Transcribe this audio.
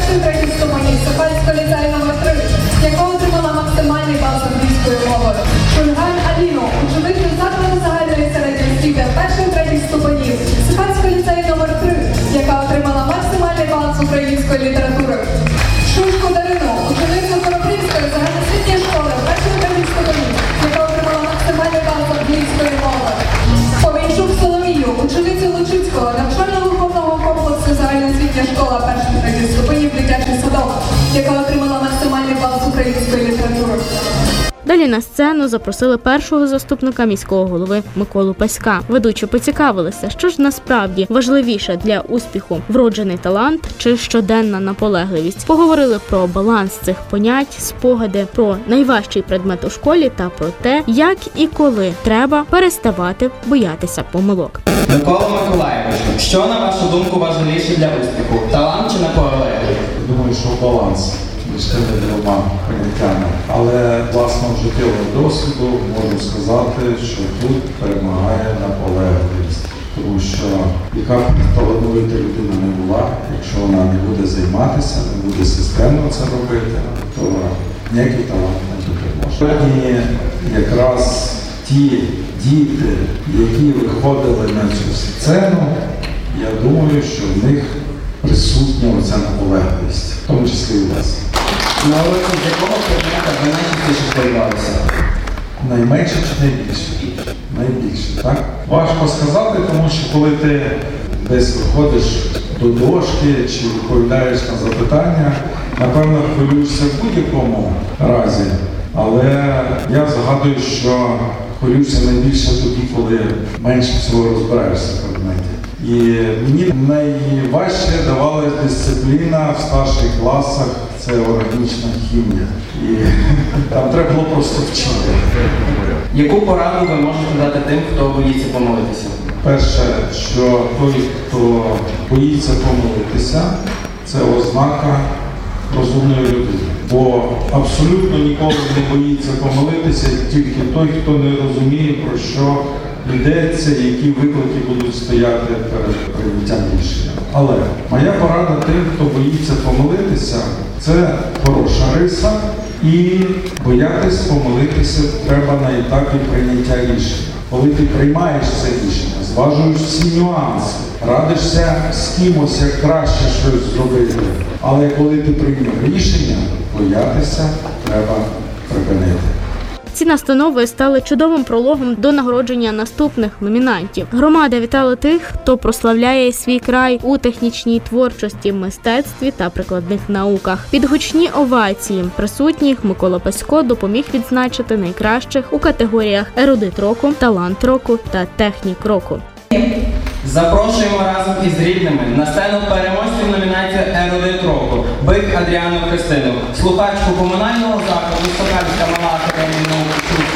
перший-третій ступені Сокальського ліцею номер 3, яка отримала максимальний бал з англійської мови. Шульган Аліну, ученицю закладу загальної середньої освіти перший-третій ступенів Сокальського ліцею номер 3, яка отримала максимальний бал з української літератури. Шульку Дарину, ученицю Коропрівської загальноосвітньої школи перший-третій ступенів, яка отримала максимальний бал з англійської мови. Повінчук Соломію, ученицю Лучицького навчально-виховного комплексу загальноосвітня школа перших-третіх ступенів дитячий садок, яка отримала максимальний бал з української літератури. Далі на сцену запросили першого заступника міського голови Миколу Паська. Ведучі поцікавилися, що ж насправді важливіше для успіху – вроджений талант чи щоденна наполегливість. Поговорили про баланс цих понять, спогади, про найважчий предмет у школі та про те, як і коли треба переставати боятися помилок. Микола Миколаєвич, що, на вашу думку, важливіше для успіху – талант чи наполегливість? Думаю, що баланс між тими двома поняттями. Але власного життєвого досвіду можу сказати, що тут перемагає наполегливість. Тому що яка б талановита людина не була, якщо вона не буде займатися, не буде системно це робити, то ніякий талант не допоможе. Сьогодні якраз ті діти, які виходили на цю сцену, я думаю, що в них присутня оця наполегливість, в тому числі і у вас. На уроці з якого предмета ви найчастіше хвилювалися? Найменше чи найбільше? Найбільше, так? Важко сказати, тому що коли ти десь виходиш до дошки чи відповідаєш на запитання, напевно, хвилюєшся в будь-якому разі. Але я згадую, що хвилююся найбільше тоді, коли менше всього розбираєшся в предметі. І мені найважче давалась дисципліна в старших класах, це органічна хімія. І там треба було просто вчити. Яку пораду ви можете дати тим, хто боїться помилитися? Перше, що той, хто боїться помилитися, це ознака розумної людини. Бо абсолютно ніколи не боїться помилитися тільки той, хто не розуміє, про що йдеться, які виклики будуть стояти перед прийняттям рішення. Але моя порада тим, хто боїться помилитися, це хороша риса. І боятись помилитися треба на етапі прийняття рішення. Коли ти приймаєш це рішення, зважуєш всі нюанси, радишся з кимось, як краще щось зробити. Але коли ти прийняв рішення, боятися треба припинити. Ці настанови стали чудовим прологом до нагородження наступних номінантів. Громада вітала тих, хто прославляє свій край у технічній творчості, мистецтві та прикладних науках. Під гучні овації присутніх Микола Пасько допоміг відзначити найкращих у категоріях ерудит року, талант року та технік року. Запрошуємо разом із рідними на сцену переможців номінації «Ерудит року» Бик Адріану Христину, слухачку комунального закладу Сокальська мала академія наук